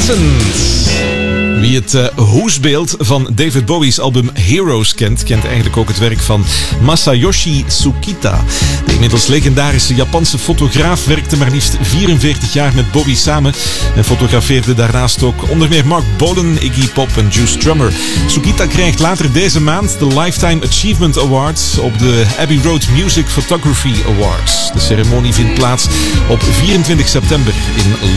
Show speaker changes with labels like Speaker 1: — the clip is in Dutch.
Speaker 1: Vincent. Wie het hoesbeeld van David Bowie's album Heroes kent eigenlijk ook het werk van Masayoshi Tsukita. De inmiddels legendarische Japanse fotograaf werkte maar liefst 44 jaar met Bowie samen en fotografeerde daarnaast ook onder meer Mark Bolan, Iggy Pop en Juice Drummer. Tsukita krijgt later deze maand de Lifetime Achievement Award op de Abbey Road Music Photography Awards. De ceremonie vindt plaats op 24 september in